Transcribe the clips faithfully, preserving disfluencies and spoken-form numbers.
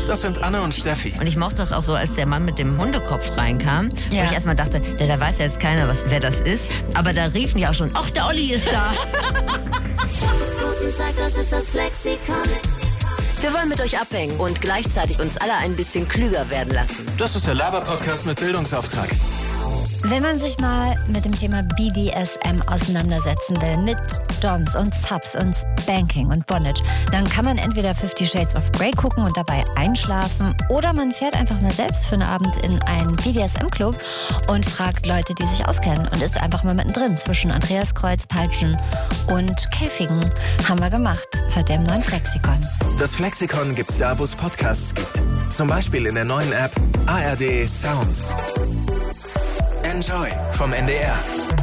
Das sind Anne und Steffi. Und ich mochte das auch so, als der Mann mit dem Hundekopf reinkam. Ja. Wo ich erstmal dachte, ja, da weiß ja jetzt keiner, was, wer das ist. Aber da riefen die auch schon, ach, der Olli ist da. Guten Tag, das ist das Flexikon. Wir wollen mit euch abhängen und gleichzeitig uns alle ein bisschen klüger werden lassen. Das ist der Laber-Podcast mit Bildungsauftrag. Wenn man sich mal mit dem Thema B D S M auseinandersetzen will, mit Doms und Subs und Spanking und Bondage, dann kann man entweder Fifty Shades of Grey gucken und dabei einschlafen oder man fährt einfach mal selbst für einen Abend in einen B D S M-Club und fragt Leute, die sich auskennen und ist einfach mal mittendrin zwischen Andreas Kreuz, Peitschen und Käfigen. Haben wir gemacht. Hört ihr im neuen Flexikon. Das Flexikon gibt's da, wo es Podcasts gibt. Zum Beispiel in der neuen App A R D Sounds. Enjoy vom N D R.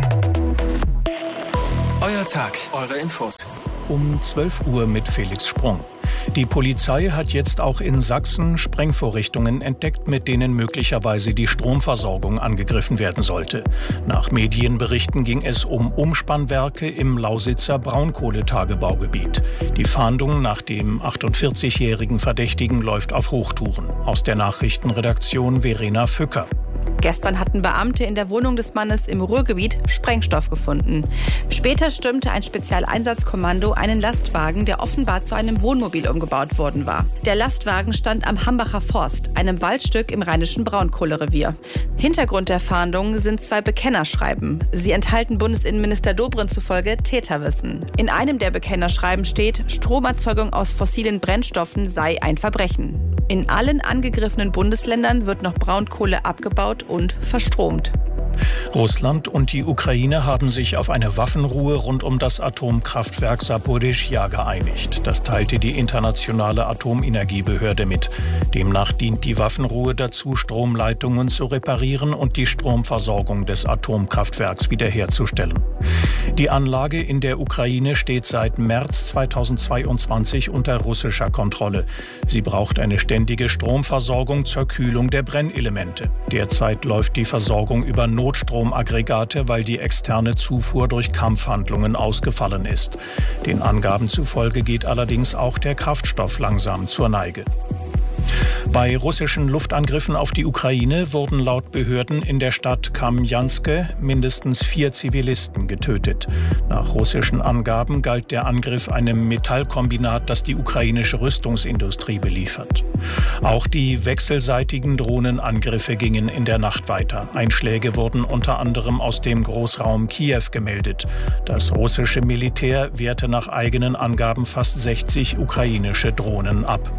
Euer Tag, eure Infos. Um zwölf Uhr mit Felix Sprung. Die Polizei hat jetzt auch in Sachsen Sprengvorrichtungen entdeckt, mit denen möglicherweise die Stromversorgung angegriffen werden sollte. Nach Medienberichten ging es um Umspannwerke im Lausitzer Braunkohletagebaugebiet. Die Fahndung nach dem achtundvierzigjährigen Verdächtigen läuft auf Hochtouren. Aus der Nachrichtenredaktion Verena Fücker. Gestern hatten Beamte in der Wohnung des Mannes im Ruhrgebiet Sprengstoff gefunden. Später stürmte ein Spezialeinsatzkommando einen Lastwagen, der offenbar zu einem Wohnmobil umgebaut worden war. Der Lastwagen stand am Hambacher Forst, einem Waldstück im rheinischen Braunkohlerevier. Hintergrund der Fahndung sind zwei Bekennerschreiben. Sie enthalten Bundesinnenminister Dobrindt zufolge Täterwissen. In einem der Bekennerschreiben steht, Stromerzeugung aus fossilen Brennstoffen sei ein Verbrechen. In allen angegriffenen Bundesländern wird noch Braunkohle abgebaut und verstromt. Russland und die Ukraine haben sich auf eine Waffenruhe rund um das Atomkraftwerk Saporischschja geeinigt. Das teilte die internationale Atomenergiebehörde mit. Demnach dient die Waffenruhe dazu, Stromleitungen zu reparieren und die Stromversorgung des Atomkraftwerks wiederherzustellen. Die Anlage in der Ukraine steht seit März zweitausendzweiundzwanzig unter russischer Kontrolle. Sie braucht eine ständige Stromversorgung zur Kühlung der Brennelemente. Derzeit läuft die Versorgung über Notstromaggregate, weil die externe Zufuhr durch Kampfhandlungen ausgefallen ist. Den Angaben zufolge geht allerdings auch der Kraftstoff langsam zur Neige. Bei russischen Luftangriffen auf die Ukraine wurden laut Behörden in der Stadt Kamjanske mindestens vier Zivilisten getötet. Nach russischen Angaben galt der Angriff einem Metallkombinat, das die ukrainische Rüstungsindustrie beliefert. Auch die wechselseitigen Drohnenangriffe gingen in der Nacht weiter. Einschläge wurden unter anderem aus dem Großraum Kiew gemeldet. Das russische Militär wehrte nach eigenen Angaben fast sechzig ukrainische Drohnen ab.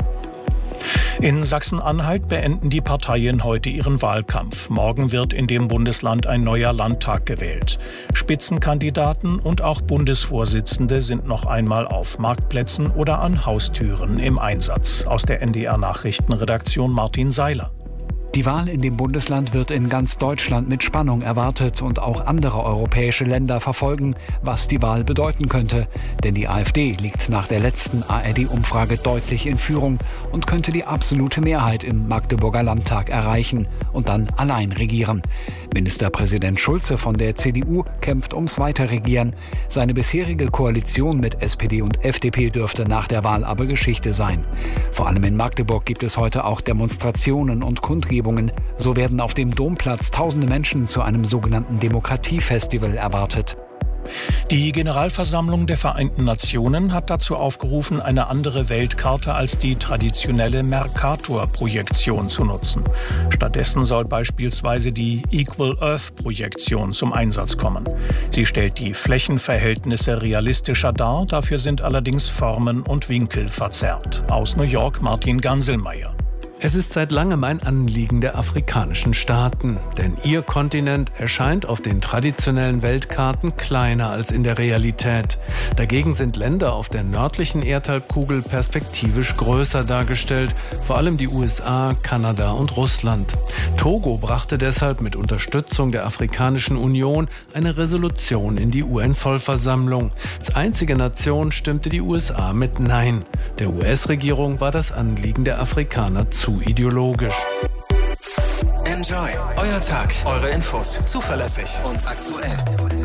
In Sachsen-Anhalt beenden die Parteien heute ihren Wahlkampf. Morgen wird in dem Bundesland ein neuer Landtag gewählt. Spitzenkandidaten und auch Bundesvorsitzende sind noch einmal auf Marktplätzen oder an Haustüren im Einsatz. Aus der N D R-Nachrichtenredaktion Martin Seiler. Die Wahl in dem Bundesland wird in ganz Deutschland mit Spannung erwartet und auch andere europäische Länder verfolgen, was die Wahl bedeuten könnte. Denn die AfD liegt nach der letzten A R D-Umfrage deutlich in Führung und könnte die absolute Mehrheit im Magdeburger Landtag erreichen und dann allein regieren. Ministerpräsident Schulze von der C D U kämpft ums Weiterregieren. Seine bisherige Koalition mit S P D und F D P dürfte nach der Wahl aber Geschichte sein. Vor allem in Magdeburg gibt es heute auch Demonstrationen und Kundgebungen. So werden auf dem Domplatz tausende Menschen zu einem sogenannten Demokratiefestival erwartet. Die Generalversammlung der Vereinten Nationen hat dazu aufgerufen, eine andere Weltkarte als die traditionelle Mercator-Projektion zu nutzen. Stattdessen soll beispielsweise die Equal Earth-Projektion zum Einsatz kommen. Sie stellt die Flächenverhältnisse realistischer dar, dafür sind allerdings Formen und Winkel verzerrt. Aus New York Martin Ganselmeier. Es ist seit langem ein Anliegen der afrikanischen Staaten, denn ihr Kontinent erscheint auf den traditionellen Weltkarten kleiner als in der Realität. Dagegen sind Länder auf der nördlichen Erdhalbkugel perspektivisch größer dargestellt, vor allem die U S A, Kanada und Russland. Togo brachte deshalb mit Unterstützung der Afrikanischen Union eine Resolution in die U N-Vollversammlung. Als einzige Nation stimmte die U S A mit Nein. Der U S-Regierung war das Anliegen der Afrikaner zu ideologisch. Enjoy. Euer Tag, eure Infos. Zuverlässig und aktuell.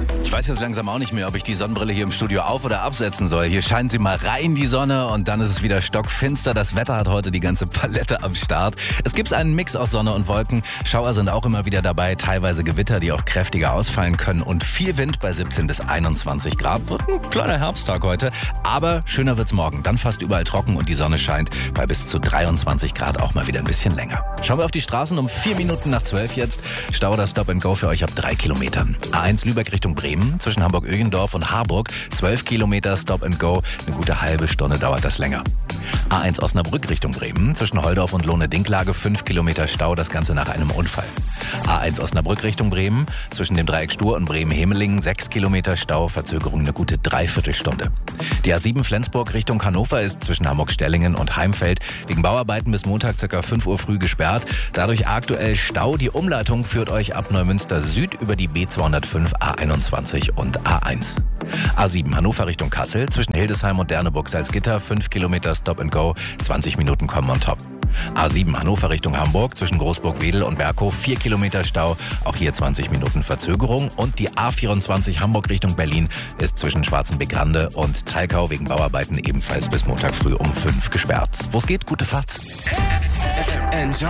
Ich weiß jetzt langsam auch nicht mehr, ob ich die Sonnenbrille hier im Studio auf- oder absetzen soll. Hier scheint sie mal rein, die Sonne, und dann ist es wieder stockfinster. Das Wetter hat heute die ganze Palette am Start. Es gibt einen Mix aus Sonne und Wolken. Schauer sind auch immer wieder dabei, teilweise Gewitter, die auch kräftiger ausfallen können, und viel Wind bei siebzehn bis einundzwanzig Grad. Wird ein kleiner Herbsttag heute, aber schöner wird's morgen. Dann fast überall trocken und die Sonne scheint bei bis zu dreiundzwanzig Grad auch mal wieder ein bisschen länger. Schauen wir auf die Straßen um vier Minuten nach zwölf jetzt. Stau oder Stop and Go für euch ab drei Kilometern. A eins Lübeck Richtung Bremen. Zwischen Hamburg-Ögendorf und Harburg zwölf Kilometer Stop and Go. Eine gute halbe Stunde dauert das länger. A eins Osnabrück Richtung Bremen. Zwischen Holdorf und Lohne-Dinklage fünf Kilometer Stau. Das Ganze nach einem Unfall. A eins Osnabrück Richtung Bremen. Zwischen dem Dreieck Stur und Bremen-Hemelingen sechs Kilometer Stau. Verzögerung eine gute Dreiviertelstunde. Die A sieben Flensburg Richtung Hannover ist zwischen Hamburg-Stellingen und Heimfeld wegen Bauarbeiten bis Montag ca. fünf Uhr früh gesperrt. Dadurch aktuell Stau. Die Umleitung führt euch ab Neumünster Süd über die B zweihundertfünf, A einundzwanzig und A eins. A sieben Hannover Richtung Kassel. Zwischen Hildesheim und Derneburg-Salzgitter fünf Kilometer Stop and Go. zwanzig Minuten kommen on top. A sieben Hannover Richtung Hamburg. Zwischen Großburg-Wedel und Berghof vier Kilometer Stau. Auch hier zwanzig Minuten Verzögerung. Und die A vierundzwanzig Hamburg Richtung Berlin ist zwischen Schwarzenbeck-Rande und Talkau wegen Bauarbeiten ebenfalls bis Montag früh um fünf gesperrt. Wo es geht, gute Fahrt. Enjoy.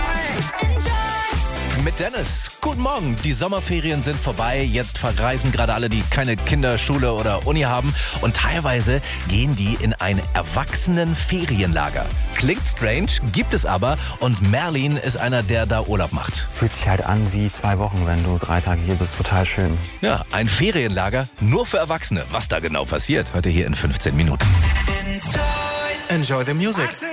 Mit Dennis. Guten Morgen. Die Sommerferien sind vorbei. Jetzt verreisen gerade alle, die keine Kinder, Schule oder Uni haben. Und teilweise gehen die in ein Erwachsenen-Ferienlager. Klingt strange, gibt es aber. Und Merlin ist einer, der da Urlaub macht. Fühlt sich halt an wie zwei Wochen, wenn du drei Tage hier bist. Total schön. Ja, ein Ferienlager nur für Erwachsene. Was da genau passiert, heute hier in fünfzehn Minuten. Enjoy the music.